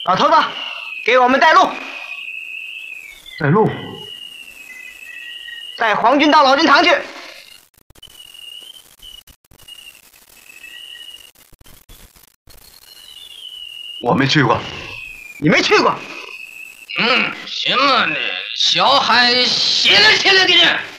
老头子，给我们带路。 带路。 带皇军到老君堂去。 我没去过。 你没去过？ 行啊，你小孩歇了给你。